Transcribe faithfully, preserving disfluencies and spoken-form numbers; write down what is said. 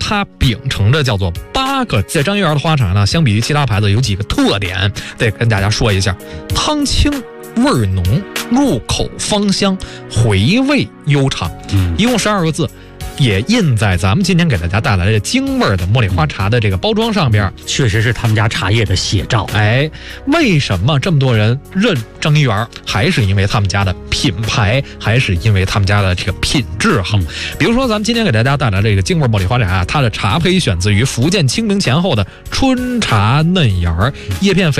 它秉承着叫做八个，在张一元的花茶呢，相比于其他牌子有几个特点，得跟大家说一下。汤清，味儿浓，入口芳香，回味悠长， 嗯， 一共十二个字。也印在咱们今天给大家带来的京味儿的茉莉花茶的这个包装上边， 确实是他们家茶叶的写照。 哎，为什么这么多人认张一元？还是因为他们家的品牌，还是因为他们家的这个品质好。嗯、比如说，咱们今天给大家带来这个京味茉莉花茶啊，它的茶胚选自于福建清明前后的春茶嫩芽儿，叶片肥。